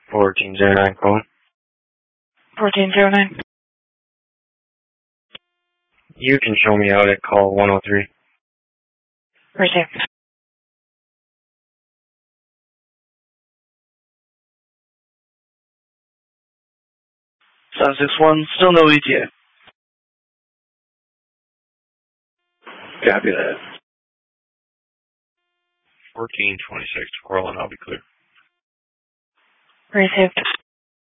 1409 calling. 1409. You can show me out at call 103. Received. One, still no ETA. Copy that. 1426 to Corlin, I'll be clear. Received.